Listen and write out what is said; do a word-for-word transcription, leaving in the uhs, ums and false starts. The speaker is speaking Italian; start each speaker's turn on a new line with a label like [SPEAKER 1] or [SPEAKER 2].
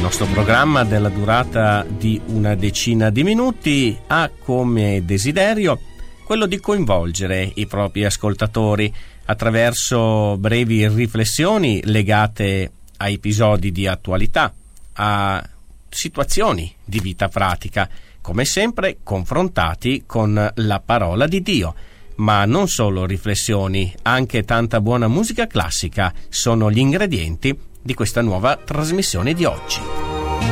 [SPEAKER 1] nostro programma della durata di una decina di minuti ha come desiderio quello di coinvolgere i propri ascoltatori attraverso brevi riflessioni legate a episodi di attualità, a situazioni di vita pratica, come sempre confrontati con la parola di Dio. Ma non solo riflessioni, anche tanta buona musica classica sono gli ingredienti di questa nuova trasmissione di oggi.